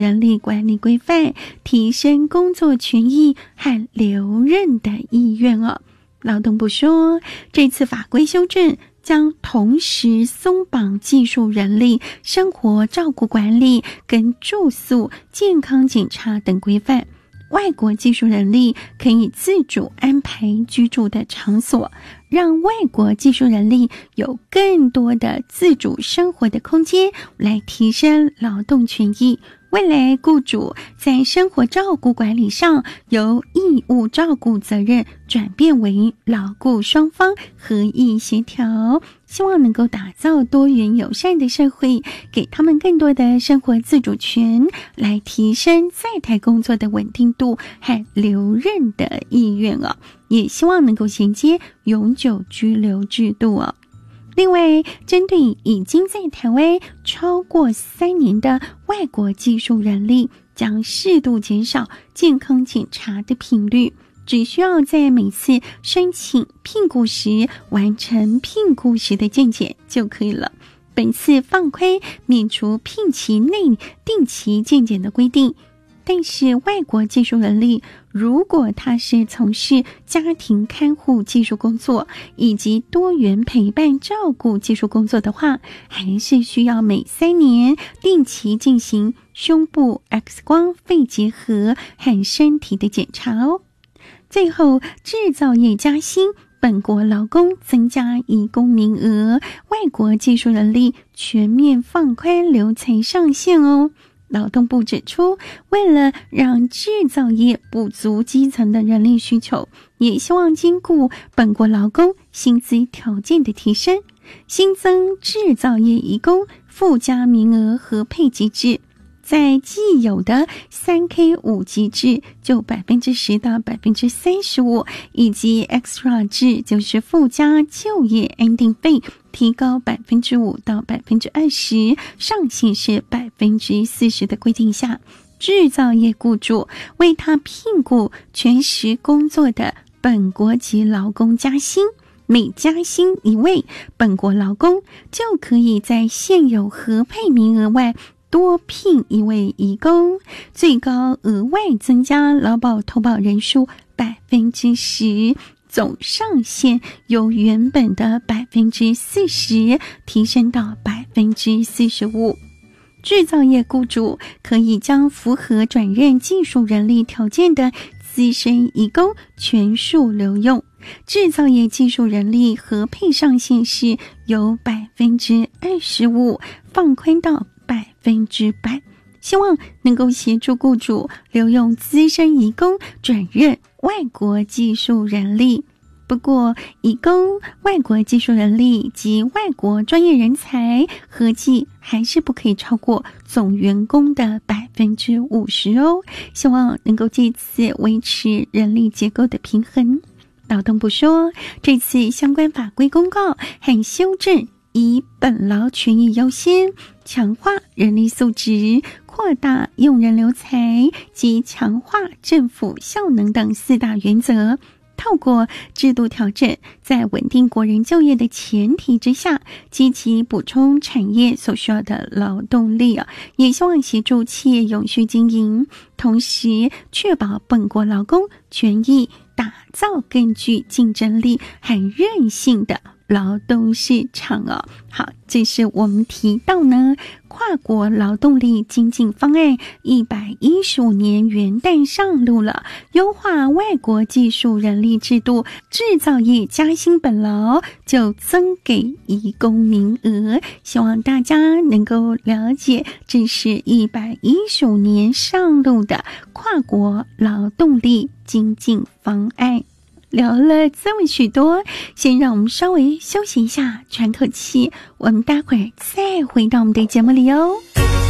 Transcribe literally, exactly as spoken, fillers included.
人力管理规范，提升工作权益和留任的意愿哦。劳动部说，这次法规修正将同时松绑技术人力、生活照顾管理跟住宿、健康检查等规范。外国技术人力可以自主安排居住的场所，让外国技术人力有更多的自主生活的空间，来提升劳动权益。未来雇主在生活照顾管理上由义务照顾责任转变为劳雇双方合意协调，希望能够打造多元友善的社会，给他们更多的生活自主权，来提升在台工作的稳定度和留任的意愿哦，也希望能够衔接永久居留制度哦。另外，针对已经在台湾超过三年的外国技术人力，将适度减少健康检查的频率，只需要在每次申请聘雇时完成聘雇时的健检就可以了。本次放宽免除聘期内定期健检的规定，但是外国技术人力如果他是从事家庭看护技术工作以及多元陪伴照顾技术工作的话，还是需要每三年定期进行胸部 X 光肺结核和身体的检查哦。最后，制造业加薪，本国劳工增加移工名额，外国技术人力全面放宽留才上限哦。劳动部指出，为了让制造业补足基层的人力需求，也希望兼顾本国劳工薪资条件的提升，新增制造业移工附加名额合配机制，在既有的 三 K 五 级制就 百分之十 到 百分之三十五， 以及 Extra 制就是附加就业安定费提高 百分之五 到 百分之二十， 上限是 百分之四十 的规定下，制造业雇主为他聘雇全时工作的本国籍劳工加薪，每加薪一位本国劳工，就可以在现有合配名额外多聘一位移工，最高额外增加劳保投保人数 百分之十， 总上限由原本的 百分之四十 提升到 百分之四十五。制造业雇主可以将符合转任技术人力条件的资深移工全数留用，制造业技术人力合配上限是由 百分之二十五 放宽到百分之百，希望能够协助雇主留用资深移工转任外国技术人力。不过，移工、外国技术人力及外国专业人才合计还是不可以超过总员工的 百分之五十 哦，希望能够借此维持人力结构的平衡。劳动部说，这次相关法规公告和修正以本劳权益优先，强化人力素质，扩大用人留才及强化政府效能等四大原则，透过制度调整，在稳定国人就业的前提之下，积极补充产业所需要的劳动力啊，也希望协助企业永续经营，同时确保本国劳工权益，打造更具竞争力和韧性的劳动市场哦。好，这是我们提到呢跨国劳动力精进方案一百一十五年元旦上路了，优化外国技术人力制度，制造业加薪本劳就增给移工名额，希望大家能够了解，这是一百一十五年上路的跨国劳动力精进方案。聊了这么许多，先让我们稍微休息一下，喘口气，我们待会儿再回到我们的节目里哦。